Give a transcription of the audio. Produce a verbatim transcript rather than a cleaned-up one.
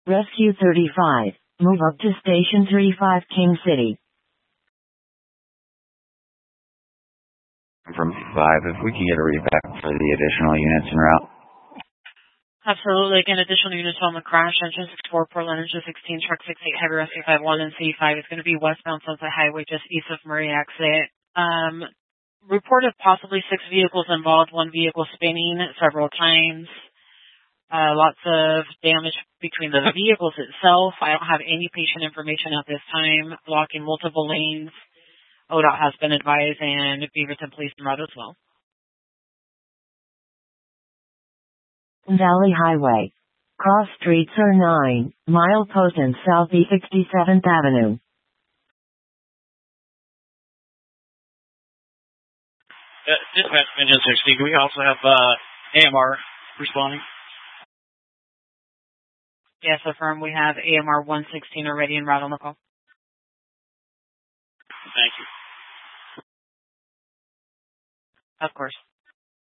Rescue thirty-five, move up to Station thirty-five King City. From five, if we can get a read back for the additional units en route. Absolutely. Again, additional units on the crash. Engine sixty-four, Portland, Engine sixteen, Truck sixty-eight, Heavy Rescue five one, and C five is going to be westbound Sunset Highway just east of Murray exit. Um, reported possibly six vehicles involved, one vehicle spinning several times. Uh, lots of damage between the vehicles itself. I don't have any patient information at this time. Blocking multiple lanes. O D O T has been advised, and Beaverton Police en route as well. Valley Highway. Cross streets are nine, milepost and southeast sixty-seventh Avenue. Uh, dispatch Engine sixty. Do we also have uh, A M R responding? Yes, affirm. We have A M R one sixteen already en route on the call. Thank you. Of course.